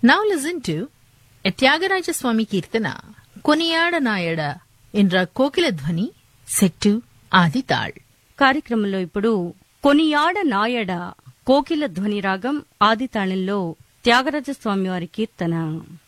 Now listen to a Tyagaraja Swami Kirtana, Koniyada Nayada, in Kokila Dhwani, set to Adi Tal. కార్యక్రమంలో ఇప్పుడు కొనియాడ నాయడ కోకిల ధ్వని రాగం ఆది తాళంలో త్యాగరాజస్వామి వారి కీర్తన.